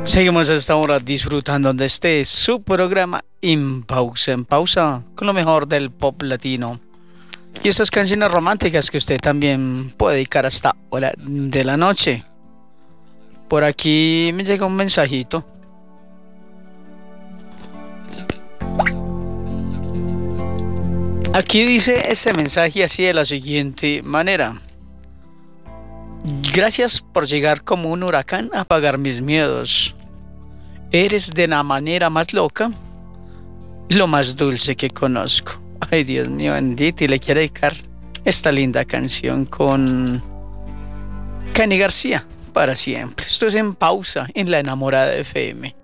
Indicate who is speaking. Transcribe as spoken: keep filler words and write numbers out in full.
Speaker 1: Seguimos hasta ahora disfrutando de este su programa En Pausa, en Pausa, con lo mejor del pop latino. Y esas canciones románticas que usted también puede dedicar hasta hora de la noche. Por aquí me llega un mensajito. Aquí dice este mensaje así de la siguiente manera. Gracias por llegar como un huracán a apagar mis miedos. Eres de la manera más loca, lo más dulce que conozco. Ay, Dios mío bendito, y le quiero dedicar esta linda canción con Cani García para siempre. Esto es En Pausa en La Enamorada F M.